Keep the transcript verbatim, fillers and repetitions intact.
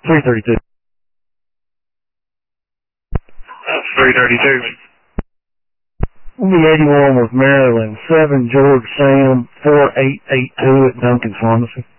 three thirty-two. That's three thirty-two. We'll be eighty-one with Maryland, seven George Sam, four eight eight two at Duncan's Pharmacy.